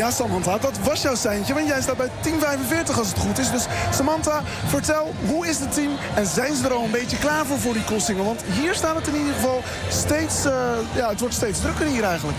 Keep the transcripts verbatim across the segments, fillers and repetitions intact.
Ja, Samantha, dat was jouw seintje, want jij staat bij tien vijfenveertig als het goed is. Dus Samantha, vertel, hoe is het team en zijn ze er al een beetje klaar voor voor die crossingen? Want hier staat het in ieder geval steeds, uh, ja, het wordt steeds drukker hier eigenlijk.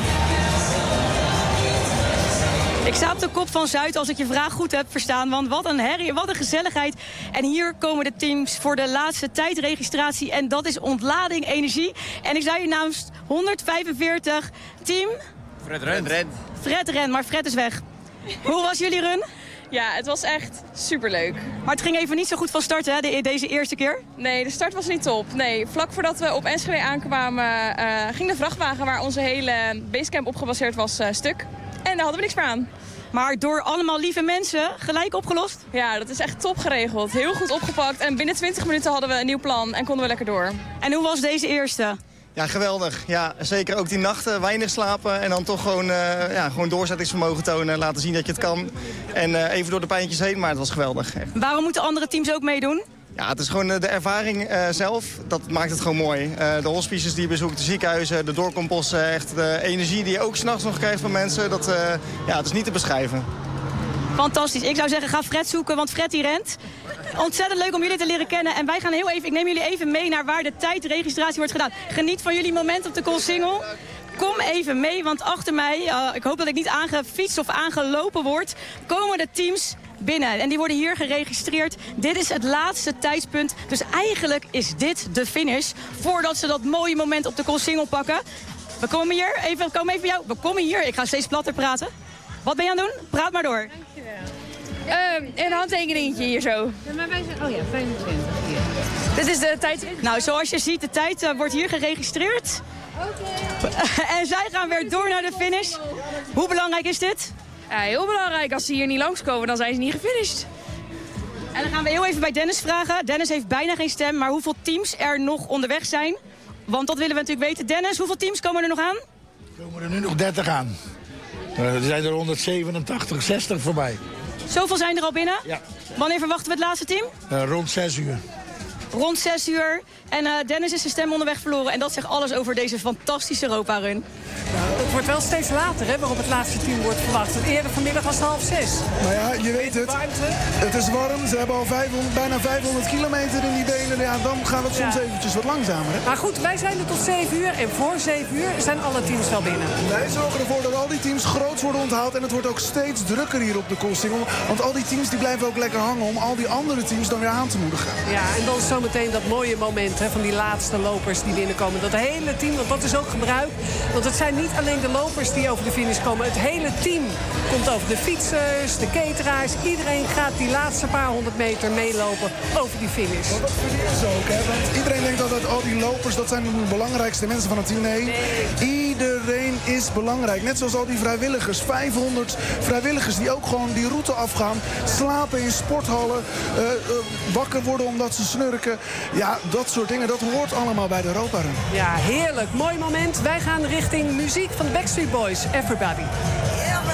Ik sta op de kop van Zuid als ik je vraag goed heb verstaan. Want wat een herrie, wat een gezelligheid. En hier komen de teams voor de laatste tijdregistratie. En dat is ontlading, energie. En ik zei je namens honderdvijfenveertig, team... Fred Rent. Fred Rent, maar Fred is weg. Hoe was jullie run? Ja, het was echt superleuk. Maar het ging even niet zo goed van start, hè, de, deze eerste keer? Nee, de start was niet top. Nee, vlak voordat we op Enschede aankwamen, uh, ging de vrachtwagen waar onze hele basecamp op gebaseerd was uh, stuk. En daar hadden we niks meer aan. Maar door allemaal lieve mensen gelijk opgelost? Ja, dat is echt top geregeld. Heel goed opgepakt. En binnen twintig minuten hadden we een nieuw plan en konden we lekker door. En hoe was deze eerste? Ja, geweldig. Ja, zeker ook die nachten weinig slapen en dan toch gewoon, uh, ja, gewoon doorzettingsvermogen tonen. Laten zien dat je het kan. En uh, even door de pijntjes heen, maar het was geweldig. Echt. Waarom moeten andere teams ook meedoen? Ja, het is gewoon de ervaring uh, zelf. Dat maakt het gewoon mooi. Uh, de hospices die je bezoekt, de ziekenhuizen, de doorkomposten. Echt de energie die je ook 's nachts nog krijgt van mensen. Dat, uh, ja, het is niet te beschrijven. Fantastisch. Ik zou zeggen, ga Fred zoeken, want Fred die rent. Ontzettend leuk om jullie te leren kennen. En wij gaan heel even, ik neem jullie even mee naar waar de tijdregistratie wordt gedaan. Geniet van jullie moment op de Koolsingel. Kom even mee, want achter mij, uh, ik hoop dat ik niet aangefietst of aangelopen word, komen de teams binnen. En die worden hier geregistreerd. Dit is het laatste tijdspunt. Dus eigenlijk is dit de finish. Voordat ze dat mooie moment op de Koolsingel pakken. We komen hier, even, we komen even bij jou. We komen hier, ik ga steeds platter praten. Wat ben je aan het doen? Praat maar door. Dankjewel. Uh, een handtekeningetje hier zo. Ja, maar wij zijn... Oh ja, vijfentwintig hier. Dit is de tijd. Nou, zoals je ziet, de tijd uh, wordt hier geregistreerd. Oké. Okay. En zij gaan weer door naar de finish. Hoe belangrijk is dit? Ja, heel belangrijk. Als ze hier niet langskomen, dan zijn ze niet gefinished. En dan gaan we heel even bij Dennis vragen. Dennis heeft bijna geen stem, maar hoeveel teams er nog onderweg zijn? Want dat willen we natuurlijk weten. Dennis, hoeveel teams komen er nog aan? Er komen er nu nog dertig aan. Er zijn er honderdzevenentachtig, zestig voorbij. Zoveel zijn er al binnen? Ja. Wanneer verwachten we het laatste team? Uh, rond zes uur. Rond zes uur. En uh, Dennis is zijn stem onderweg verloren. En dat zegt alles over deze fantastische Europa-run. Het wordt wel steeds later, hè, waarop het laatste team wordt verwacht. Eerder vanmiddag was het half zes. Maar ja, je weet het. Het is warm. Ze hebben al vijfhonderd, bijna vijfhonderd kilometer in die benen. Ja, dan gaat het soms ja. eventjes wat langzamer. Hè? Maar goed, wij zijn er tot zeven uur. En voor zeven uur zijn alle teams wel binnen. Wij zorgen ervoor dat al die teams groots worden onthaald. En het wordt ook steeds drukker hier op de Koolsingel. Want al die teams die blijven ook lekker hangen om al die andere teams dan weer aan te moedigen. Ja, en dan zometeen dat mooie moment, hè, van die laatste lopers die binnenkomen. Dat hele team, want dat is ook gebruik. Want het zijn niet alleen de lopers die over de finish komen. Het hele team komt over. De fietsers, de cateraars. Iedereen gaat die laatste paar honderd meter meelopen over die finish. Want dat verdienen ze ook, hè? Want iedereen denkt altijd, al die lopers, dat zijn de belangrijkste mensen van het team. Nee, nee. Iedereen is belangrijk. Net zoals al die vrijwilligers. vijfhonderd vrijwilligers die ook gewoon die route afgaan. Slapen in sporthallen. Uh, uh, wakker worden omdat ze snurken. Ja, dat soort dingen, dat hoort allemaal bij de Europa-run. Ja, heerlijk. Mooi moment. Wij gaan richting muziek van de Backstreet Boys. Everybody.